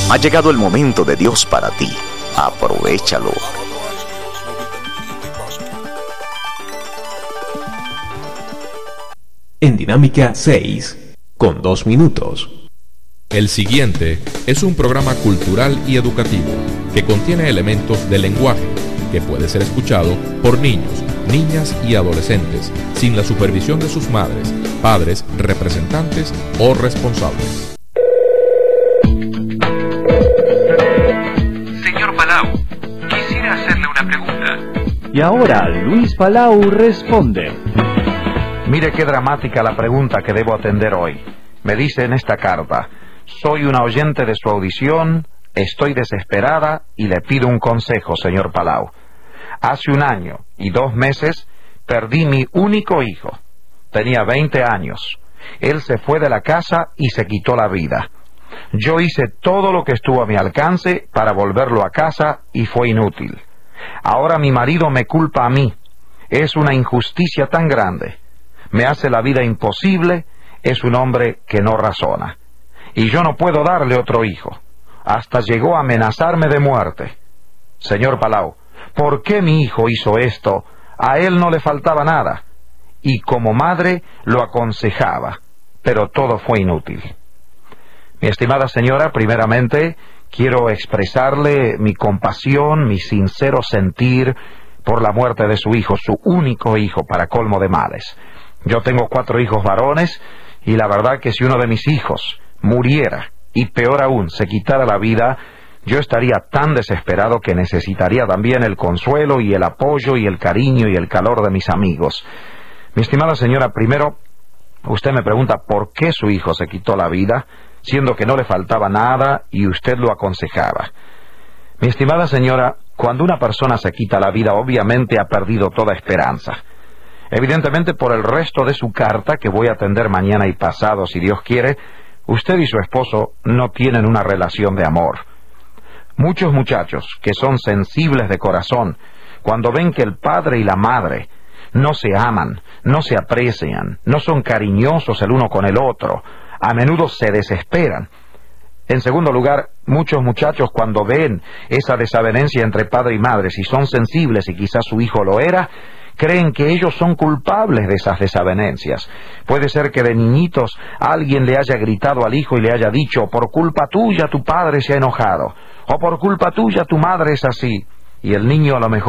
Ha llegado el momento de Dios para ti. Aprovéchalo. En Dinámica 6, con 2 minutos. El siguiente es un programa cultural y educativo que contiene elementos de lenguaje que puede ser escuchado por niños, niñas y adolescentes sin la supervisión de sus madres, padres, representantes o responsables. Señor Palau, quisiera hacerle una pregunta. Y ahora Luis Palau responde. Mire qué dramática la pregunta que debo atender hoy. Me dice en esta carta: soy una oyente de su audición, estoy desesperada y le pido un consejo, señor Palau. Hace 1 año y 2 meses perdí mi único hijo. Tenía 20 años. Él se fue de la casa y se quitó la vida. Yo hice todo lo que estuvo a mi alcance para volverlo a casa y fue inútil. Ahora mi marido me culpa a mí. Es una injusticia tan grande. Me hace la vida imposible, es un hombre que no razona. Y yo no puedo darle otro hijo. Hasta llegó a amenazarme de muerte. Señor Palau, ¿por qué mi hijo hizo esto? A él no le faltaba nada. Y como madre lo aconsejaba, pero todo fue inútil. Mi estimada señora, primeramente quiero expresarle mi compasión, mi sincero sentir por la muerte de su hijo, su único hijo, para colmo de males. Yo tengo 4 hijos varones, y la verdad que si uno de mis hijos muriera, y peor aún, se quitara la vida, yo estaría tan desesperado que necesitaría también el consuelo y el apoyo y el cariño y el calor de mis amigos. Mi estimada señora, primero, usted me pregunta por qué su hijo se quitó la vida, siendo que no le faltaba nada y usted lo aconsejaba. Mi estimada señora, cuando una persona se quita la vida, obviamente ha perdido toda esperanza. Evidentemente, por el resto de su carta, que voy a atender mañana y pasado, si Dios quiere, usted y su esposo no tienen una relación de amor. Muchos muchachos que son sensibles de corazón, cuando ven que el padre y la madre no se aman, no se aprecian, no son cariñosos el uno con el otro, a menudo se desesperan. En segundo lugar, muchos muchachos cuando ven esa desavenencia entre padre y madre, si son sensibles y quizás su hijo lo era, creen que ellos son culpables de esas desavenencias. Puede ser que de niñitos alguien le haya gritado al hijo y le haya dicho: por culpa tuya tu padre se ha enojado, o por culpa tuya tu madre es así, y el niño a lo mejor